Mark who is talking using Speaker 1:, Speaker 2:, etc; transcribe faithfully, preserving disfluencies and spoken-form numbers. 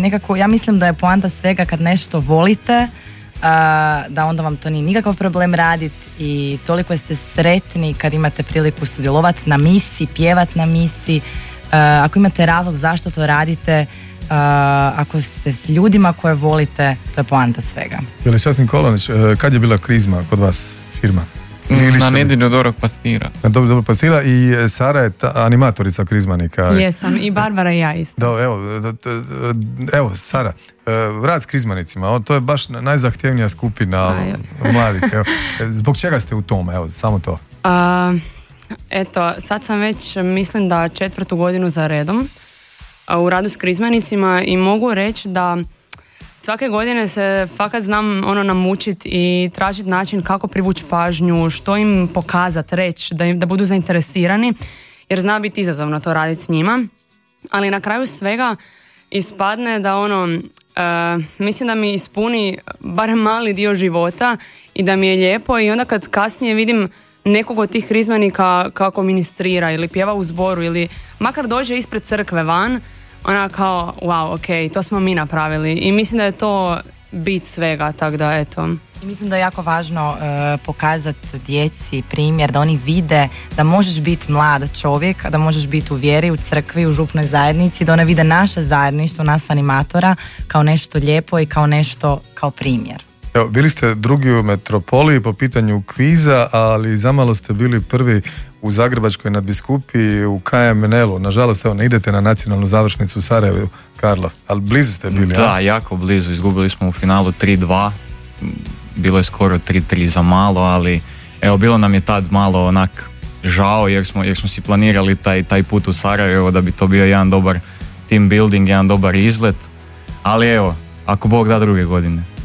Speaker 1: nekako, ja mislim da je poanta svega kad nešto volite, Uh, da onda vam to nije nikakav problem raditi i toliko ste sretni kad imate priliku sudjelovati na misi, pjevati na misi, uh, ako imate razlog zašto to radite, uh, ako ste s ljudima koje volite, to je poanta svega.
Speaker 2: Velečasni Kolanić, kad je bila Krizma kod vas firma?
Speaker 3: Ili na nedjelju Dobrog pastira.
Speaker 2: Na Dobro, Dobro pastira i Sara je ta animatorica Krizmanika.
Speaker 4: Jesam, i Barbara i ja isto.
Speaker 2: Da, evo, evo Sara, rad s Krizmanicima, to je baš najzahtjevnija skupina mladih. Evo. Zbog čega ste u tom, evo, samo to?
Speaker 4: A, eto, sad sam već, mislim da četvrtu godinu za redom a, u radu s Krizmanicima i mogu reći da svake godine se fakat znam ono namučiti i tražiti način kako privući pažnju, što im pokazati, reći, da, im, da budu zainteresirani, jer zna biti izazovno to raditi s njima. Ali na kraju svega ispadne da ono, uh, mislim da mi ispuni barem mali dio života i da mi je lijepo i onda kad kasnije vidim nekog od tih krizmanika kako ministrira ili pjeva u zboru ili makar dođe ispred crkve van, ona kao, wow, ok, to smo mi napravili i mislim da je to bit svega, tako da eto.
Speaker 1: I mislim da je jako važno uh, pokazati djeci primjer, da oni vide da možeš biti mlad čovjek, da možeš biti u vjeri, u crkvi, u župnoj zajednici, da one vide naše zajedništvo, nas animatora, kao nešto lijepo i kao nešto, kao primjer.
Speaker 2: Evo, bili ste drugi u Metropoliji po pitanju kviza, ali zamalo ste bili prvi u Zagrebačkoj nadbiskupiji u K M N L-u. Nažalost, evo, ne idete na nacionalnu završnicu u Sarajevu, Karlo, ali blizu ste bili.
Speaker 3: Da,
Speaker 2: a?
Speaker 3: jako blizu. Izgubili smo u finalu tri dva. Bilo je skoro tri tri za malo, ali evo, bilo nam je tad malo onak žao jer smo, jer smo si planirali taj, taj put u Sarajevo da bi to bio jedan dobar team building, jedan dobar izlet. Ali evo, ako Bog da druge godine.